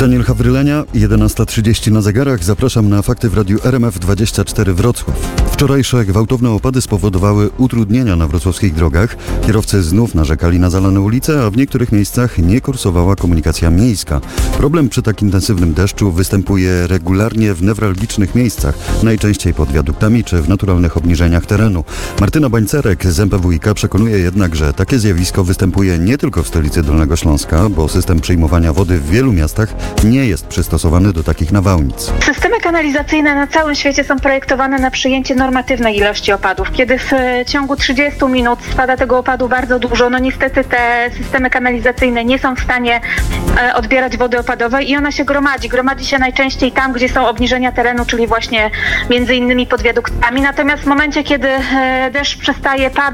Daniel Hawrylenia, 11:30 na zegarach. Zapraszam na fakty w radiu RMF24 Wrocław. Wczorajsze gwałtowne opady spowodowały utrudnienia na wrocławskich drogach. Kierowcy znów narzekali na zalane ulice, a w niektórych miejscach nie kursowała komunikacja miejska. Problem przy tak intensywnym deszczu występuje regularnie w newralgicznych miejscach, najczęściej pod wiaduktami czy w naturalnych obniżeniach terenu. Martyna Bańcerek z MPWiK przekonuje jednak, że takie zjawisko występuje nie tylko w stolicy Dolnego Śląska, bo system przyjmowania wody w wielu miastach nie jest przystosowany do takich nawałnic. Systemy kanalizacyjne na całym świecie są projektowane na przyjęcie normatywnej ilości opadów. Kiedy w ciągu 30 minut spada tego opadu bardzo dużo, no niestety te systemy kanalizacyjne nie są w stanie odbierać wody opadowej i ona się gromadzi. Gromadzi się najczęściej tam, gdzie są obniżenia terenu, czyli właśnie między innymi pod wiaduktami. Natomiast w momencie, kiedy deszcz przestaje padać,